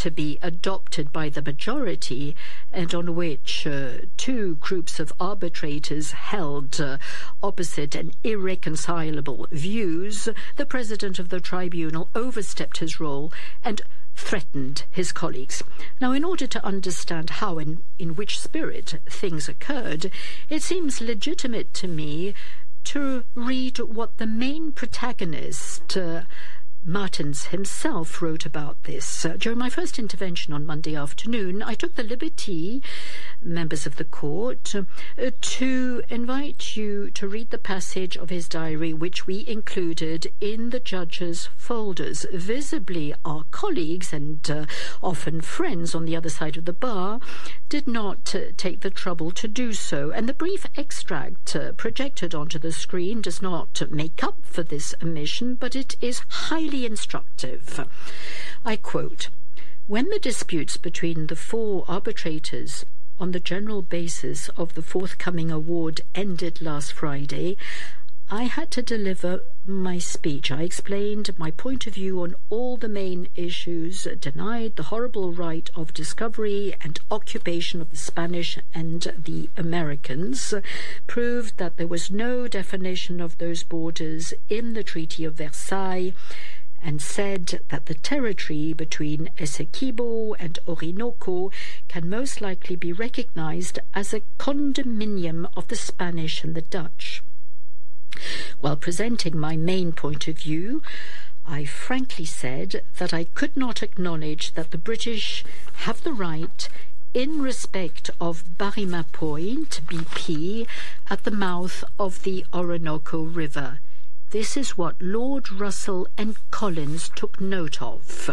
to be adopted by the majority and on which two groups of arbitrators held opposite and irreconcilable views, the president of the tribunal overstepped his role and threatened his colleagues. Now, in order to understand how and in which spirit things occurred, it seems legitimate to me to read what the main protagonist, Martens himself, wrote about this. During my first intervention on Monday afternoon, I took the liberty, members of the court, to invite you to read the passage of his diary which we included in the judge's folders. Visibly, our colleagues and often friends on the other side of the bar did not take the trouble to do so, and the brief extract projected onto the screen does not make up for this omission, but it is highly instructive. I quote, "When the disputes between the four arbitrators on the general basis of the forthcoming award ended last Friday, I had to deliver my speech. I explained my point of view on all the main issues, denied the horrible right of discovery and occupation of the Spanish and the Americans, proved that there was no definition of those borders in the Treaty of Versailles, and said that the territory between Essequibo and Orinoco can most likely be recognized as a condominium of the Spanish and the Dutch. While presenting my main point of view, I frankly said that I could not acknowledge that the British have the right, in respect of Barima Point, BP, at the mouth of the Orinoco River. This is what Lord Russell and Collins took note of."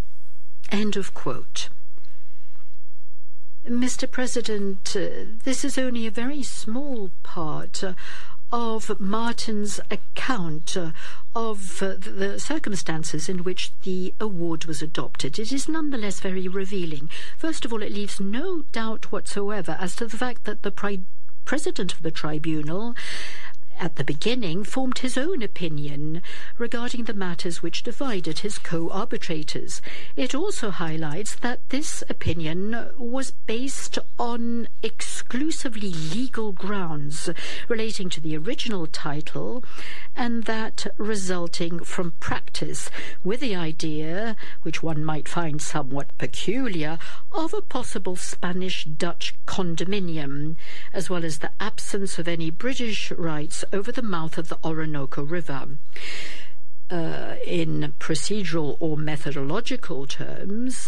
End of quote. Mr. President, this is only a very small part of Martin's account of the circumstances in which the award was adopted. It is nonetheless very revealing. First of all, it leaves no doubt whatsoever as to the fact that the president of the tribunal at the beginning formed his own opinion regarding the matters which divided his co-arbitrators. It also highlights that this opinion was based on exclusively legal grounds relating to the original title, and that resulting from practice, with the idea, which one might find somewhat peculiar, of a possible Spanish-Dutch condominium, as well as the absence of any British rights over the mouth of the Orinoco River. In procedural or methodological terms,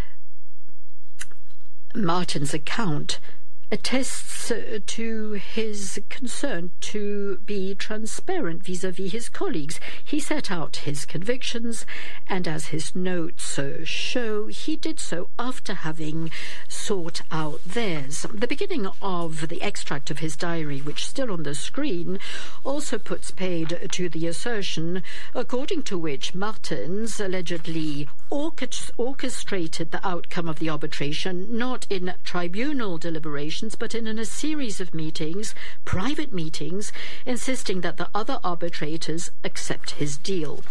Martin's account attests to his concern to be transparent vis-à-vis his colleagues. He set out his convictions, and as his notes show, he did so after having sought out theirs. The beginning of the extract of his diary, which is still on the screen, also puts paid to the assertion according to which Martens allegedly orchestrated the outcome of the arbitration, not in tribunal deliberations, but in a series of meetings, private meetings, insisting that the other arbitrators accept his deal.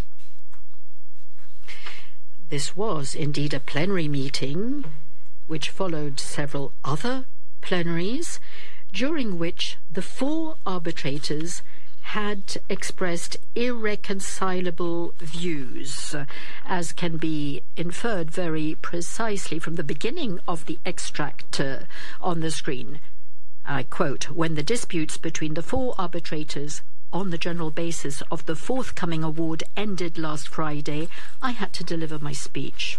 This was indeed a plenary meeting, which followed several other plenaries, during which the four arbitrators had expressed irreconcilable views, as can be inferred very precisely from the beginning of the extract on the screen. I quote, "When the disputes between the four arbitrators on the general basis of the forthcoming award ended last Friday, I had to deliver my speech."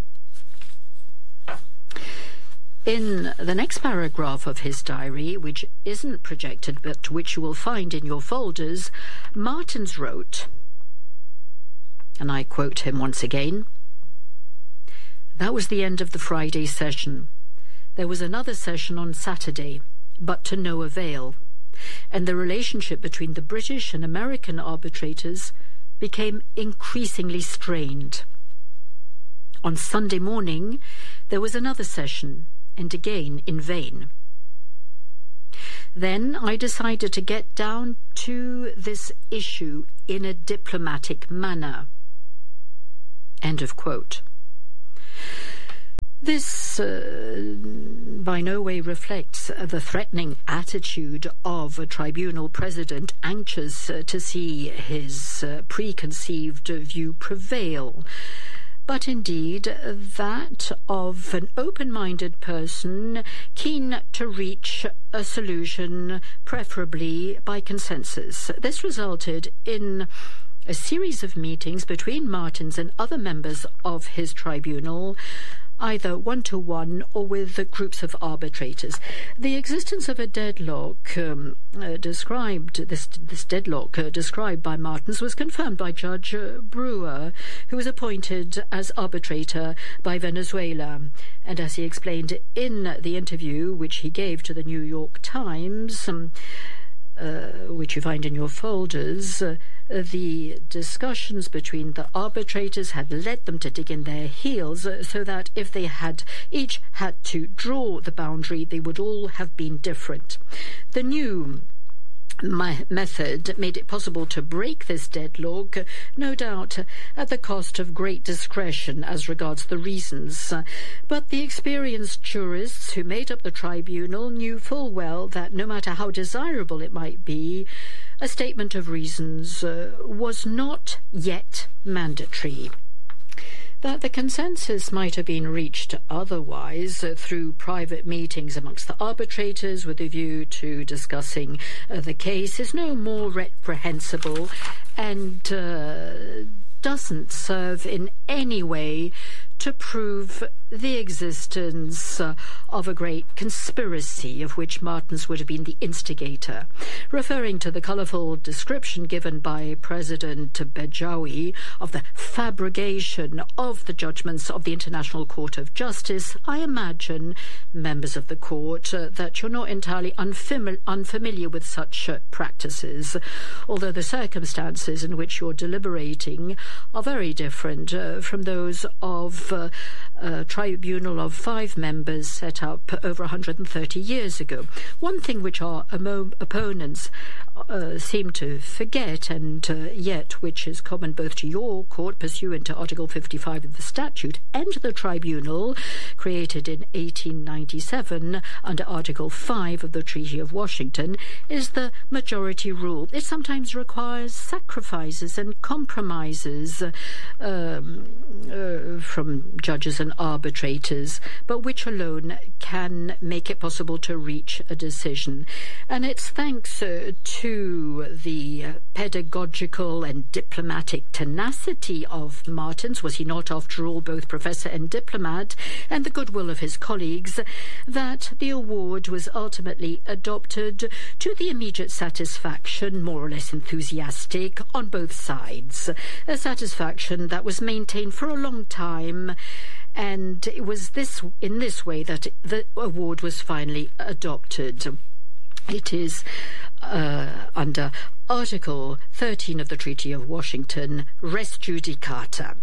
In the next paragraph of his diary, which isn't projected but which you will find in your folders, Martens wrote, and I quote him once again, "That was the end of the Friday session. There was another session on Saturday, but to no avail, and the relationship between the British and American arbitrators became increasingly strained. On Sunday morning, there was another session, and again in vain. Then I decided to get down to this issue in a diplomatic manner." End of quote. This by no way reflects the threatening attitude of a tribunal president anxious to see his preconceived view prevail, but indeed that of an open-minded person keen to reach a solution, preferably by consensus. This resulted in a series of meetings between Martens and other members of his tribunal, either one-to-one or with groups of arbitrators. The existence of a deadlock described by Martens was confirmed by Judge Brewer, who was appointed as arbitrator by Venezuela. And as he explained in the interview which he gave to the New York Times, which you find in your folders, the discussions between the arbitrators had led them to dig in their heels, so that if they had each had to draw the boundary, they would all have been different. The new method made it possible to break this deadlock, no doubt at the cost of great discretion as regards the reasons. But the experienced jurists who made up the tribunal knew full well that no matter how desirable it might be, a statement of reasons was not yet mandatory. That the consensus might have been reached otherwise through private meetings amongst the arbitrators with a view to discussing the case is no more reprehensible and doesn't serve in any way to prove the existence of a great conspiracy of which Martens would have been the instigator. Referring to the colourful description given by President Bejawi of the fabrication of the judgments of the International Court of Justice, I imagine, members of the court, that you're not entirely unfamiliar with such practices, although the circumstances in which you're deliberating are very different from those of a tribunal of 5 members set up over 130 years ago. One thing which our opponents seem to forget, and yet which is common both to your court pursuant to Article 55 of the statute and to the tribunal created in 1897 under Article 5 of the Treaty of Washington, is the majority rule. It sometimes requires sacrifices and compromises from judges and arbitrators, but which alone can make it possible to reach a decision. And it's thanks to the pedagogical and diplomatic tenacity of Martens, was he not after all both professor and diplomat, and the goodwill of his colleagues, that the award was ultimately adopted to the immediate satisfaction, more or less enthusiastic, on both sides. A satisfaction that was maintained for a long time, and it was in this way that the award was finally adopted. It is under Article 13 of the Treaty of Washington, res judicata.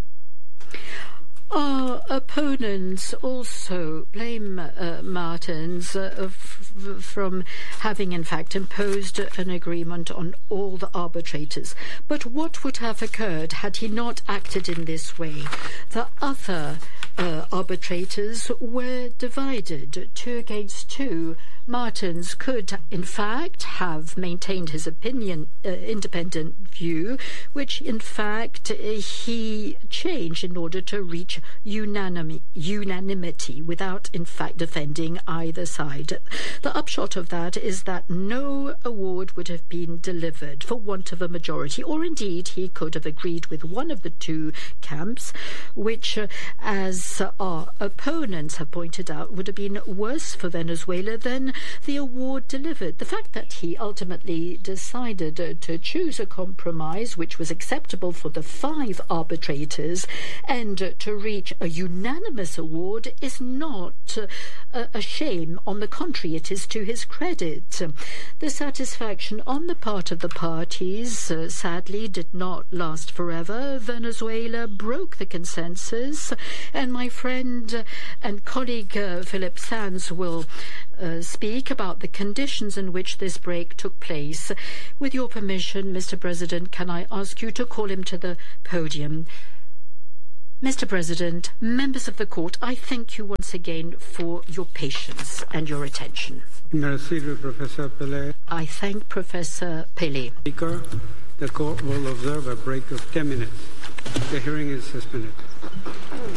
Our opponents also blame Martens from having in fact imposed an agreement on all the arbitrators. But what would have occurred had he not acted in this way? The other arbitrators were divided 2 against 2. Martens could, in fact, have maintained his independent view, which, in fact, he changed in order to reach unanimity without, in fact, defending either side. The upshot of that is that no award would have been delivered for want of a majority, or indeed he could have agreed with one of the 2 camps, which, as our opponents have pointed out, would have been worse for Venezuela than the award delivered. The fact that he ultimately decided to choose a compromise which was acceptable for the 5 arbitrators and to reach a unanimous award is not a shame. On the contrary, it is to his credit. The satisfaction on the part of the parties sadly did not last forever. Venezuela broke the consensus, and my friend and colleague Philip Sands will speak about the conditions in which this break took place. With your permission, Mr. President, can I ask you to call him to the podium? Mr. President, members of the court, I thank you once again for your patience and your attention. Merci, Professor Pelé. I thank Professor Pelé. Speaker, the court will observe a break of 10 minutes. The hearing is suspended.